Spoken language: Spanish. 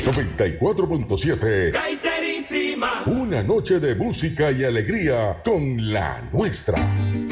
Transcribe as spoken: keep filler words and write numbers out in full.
noventa y cuatro punto siete. Gaiterísima. Una noche de música y alegría con la nuestra.